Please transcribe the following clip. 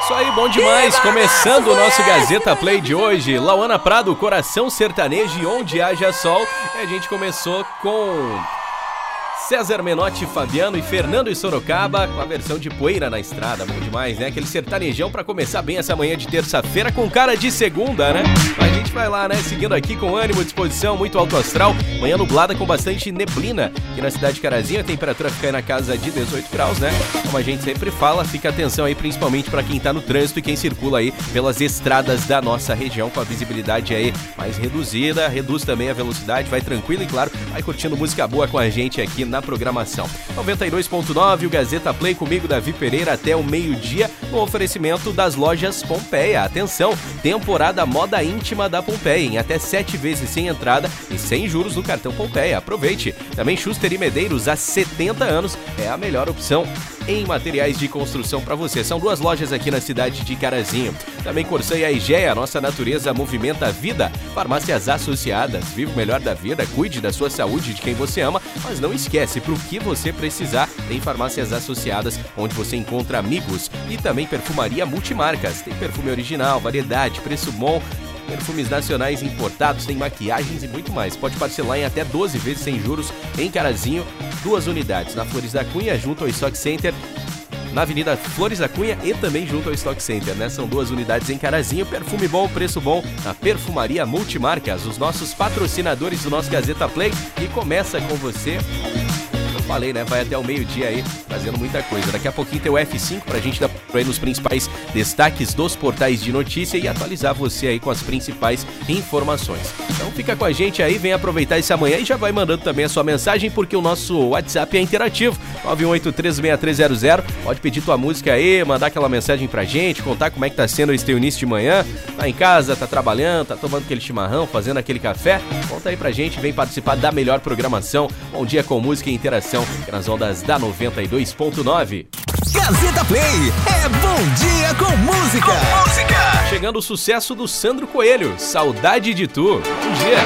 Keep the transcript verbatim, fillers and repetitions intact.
Isso aí, bom demais. Começando o nosso Gazeta Play de hoje. Lauana Prado, Coração Sertanejo e Onde Haja Sol. E a gente começou com César Menotti, Fabiano e Fernando e Sorocaba com a versão de Poeira na Estrada. Bom demais, né? Aquele sertanejão pra começar bem essa manhã de terça-feira com cara de segunda, né? A gente vai lá, né? Seguindo aqui com ânimo, disposição, muito alto astral. Manhã nublada com bastante neblina. Aqui na cidade de Carazinho a temperatura fica aí na casa de dezoito graus, né? Como a gente sempre fala, fica atenção aí principalmente pra quem tá no trânsito e quem circula aí pelas estradas da nossa região com a visibilidade aí mais reduzida. Reduz também a velocidade, vai tranquilo e claro, vai curtindo música boa com a gente aqui na programação. noventa e dois ponto nove, o Gazeta Play comigo, Davi Pereira, até o meio-dia, no oferecimento das lojas Pompeia. Atenção, temporada moda íntima da Pompeia, em até sete vezes sem entrada e sem juros no cartão Pompeia. Aproveite! Também Schuster e Medeiros, há setenta anos, é a melhor opção em materiais de construção para você. São duas lojas aqui na cidade de Carazinho. Também Corsã e a Igea, nossa natureza movimenta a vida. Farmácias Associadas, viva o melhor da vida, cuide da sua saúde, de quem você ama, mas não esquece, pro que você precisar, tem Farmácias Associadas, onde você encontra amigos. E também Perfumaria Multimarcas, tem perfume original, variedade, preço bom, perfumes nacionais importados, tem maquiagens e muito mais. Pode parcelar em até doze vezes sem juros em Carazinho. Duas unidades, na Flores da Cunha, junto ao Stock Center, na Avenida Flores da Cunha e também junto ao Stock Center, né? São duas unidades em Carazinho, perfume bom, preço bom, na Perfumaria Multimarcas, os nossos patrocinadores do nosso Gazeta Play. E começa com você. Falei, né? Vai até o meio-dia aí, fazendo muita coisa. Daqui a pouquinho tem o F cinco pra gente dar por aí nos principais destaques dos portais de notícia e atualizar você aí com as principais informações. Então fica com a gente aí, vem aproveitar esse amanhã e já vai mandando também a sua mensagem, porque o nosso WhatsApp é interativo, nove um oito três seis três zero zero. Pode pedir tua música aí, mandar aquela mensagem pra gente, contar como é que tá sendo esse teu início de manhã. Tá em casa, tá trabalhando, tá tomando aquele chimarrão, fazendo aquele café. Conta aí pra gente, vem participar da melhor programação. Bom dia com música e interação nas ondas da noventa e dois ponto nove. Gazeta Play é bom dia com música. Com música. Chegando o sucesso do Sandro Coelho, Saudade de Tu. Bom dia.